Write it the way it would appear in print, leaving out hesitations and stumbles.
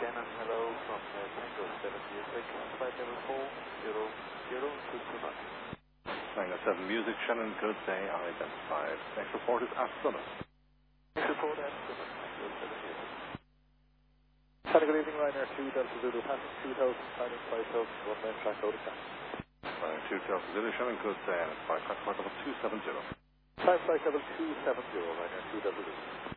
Shannon, hello from Tango 70, flight level 40029. Tango 7 Music, Shannon, good day, unidentified. Next report is Astronaut. Next report, Astronaut, Tango 70. Hello, good evening, Ryanair 2 Delta Zulu, passing 2000, climbing 5000, runway track out of time. Ryanair 2 Delta Zulu, Shannon, good day, unidentified, flight level 270. Flight level 270, Ryanair 2 Delta Zulu.